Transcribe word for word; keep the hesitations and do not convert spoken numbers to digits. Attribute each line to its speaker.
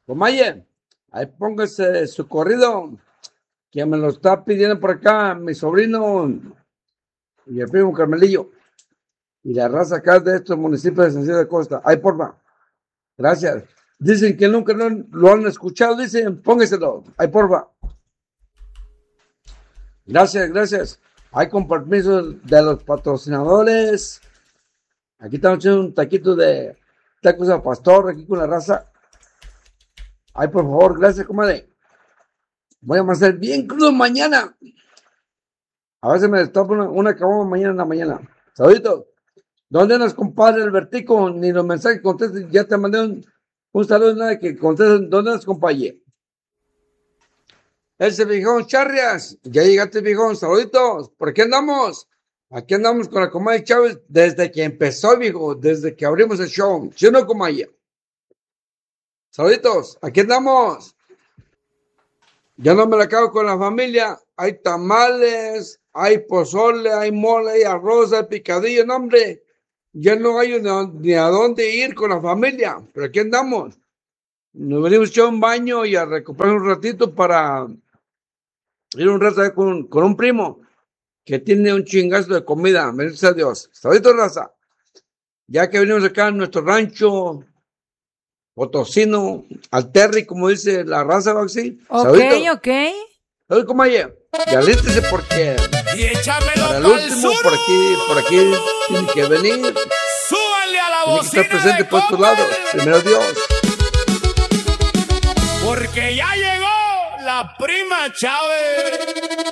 Speaker 1: Comaye, ahí póngase su corrido, que me lo está pidiendo por acá mi sobrino y el primo Carmelillo. Y la raza acá de estos municipios de San Isidro de Costa. Ay, porfa. Gracias. Dicen que nunca lo, lo han escuchado, dicen, póngaselo. Ay, porfa. Gracias, gracias. Hay con permiso de los patrocinadores. Aquí estamos haciendo un taquito de tacos al pastor, aquí con la raza. Ay, por favor, gracias, comadre. Voy a amanecer bien crudo mañana. A veces me destapo una, una caguama mañana en la mañana. Saluditos. ¿Dónde nos compadre Albertico? Ni los mensajes contesten. Ya te mandé un, un saludo, nada que contesten. ¿Dónde nos compañe? Ese viejón Charrias. Ya llegaste, viejón. Saluditos. ¿Por qué andamos? Aquí andamos con la comadre Chávez desde que empezó, viejo. Desde que abrimos el show. ¿Sí o no, comadre? Saluditos. Aquí andamos. Ya no me la acabo con la familia. Hay tamales, hay pozole, hay mole, hay arroz, hay picadillo. No, hombre. Ya no hay ni a dónde ir con la familia, pero aquí andamos. Nos venimos a echar un baño y a recuperar un ratito para ir un rato con, con un primo que tiene un chingazo de comida, gracias a Dios. Saluditos, raza. Ya que venimos acá en nuestro rancho potosino, al Terry, como dice la raza, ¿sí?
Speaker 2: Ok,
Speaker 1: Saluditos.
Speaker 2: ok.
Speaker 1: Saludos, comadre. Y alístese porque
Speaker 3: Y échamelo
Speaker 1: para el
Speaker 3: pa'l
Speaker 1: último,
Speaker 3: sur.
Speaker 1: por aquí, por aquí, tiene que venir.
Speaker 3: Súbanle a la
Speaker 1: Tiene que
Speaker 3: bocina
Speaker 1: estar presente
Speaker 3: de
Speaker 1: por estos
Speaker 3: Coppel,
Speaker 1: lados. Primero Dios.
Speaker 3: porque ya llegó la prima Chávez.